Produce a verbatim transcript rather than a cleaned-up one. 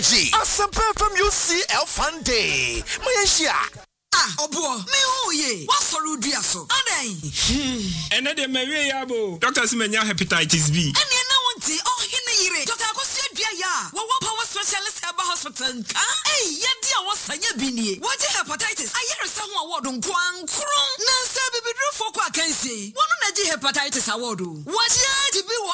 G. Asempa from U C L Fun Day. Malaysia. Ah, obo, me who ye? What for Rudia so? Aday. And then the Maria Yabo. Doctor Simenya hepatitis B. And you know what? Oh, he need Doctor Akosia Dia. What power specialist about hospital? Hey, yeah, dear, what's a bini? What hepatitis? I hear someone word on Kwang Krum. Nansa, baby, drew for Quack can say. One of the hepatitis award. What ya to be